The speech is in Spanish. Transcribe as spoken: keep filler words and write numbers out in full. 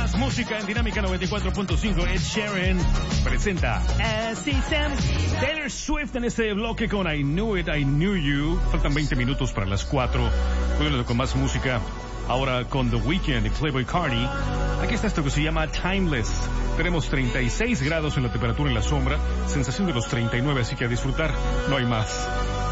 más música en Dinámica noventa y cuatro punto cinco. Ed Sheeran presenta As It Am. Taylor Swift en este bloque con I Knew It, I Knew You. Faltan veinte minutos para las cuatro. Volviendo con más música. Ahora con The Weeknd y Playboi Carti. Aquí está esto que se llama Timeless. Tenemos treinta y seis grados en la temperatura en la sombra. Sensación de los treinta y nueve, así que a disfrutar. No hay más.